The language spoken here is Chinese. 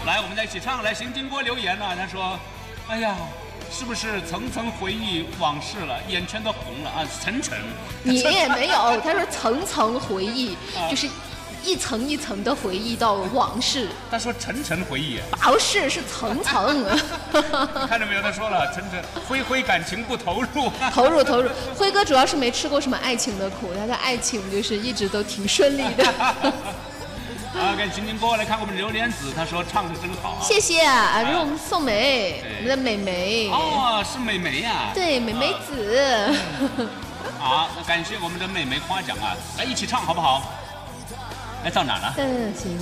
来，我们再一起唱。来，邢金波留言了，他说：“哎呀，是不是层层回忆往事了，眼圈都红了啊？层层。” 你也没有，他说层层回忆，就是一层一层的回忆到往事。 他说层层回忆， 不是，是层层。 看到没有？他说了，层层灰感情不投入。 投入。辉哥主要是没吃过什么爱情的苦，他的爱情就是一直都挺顺利的。 好，跟秦金波来看我们榴莲子，他说唱的真好。 谢谢啊，这是我们宋梅，我们的美眉。 哦，是美眉呀。 对，美眉子。 好，那感谢我们的美眉夸奖啊，来一起唱好不好？来到哪了？ 行。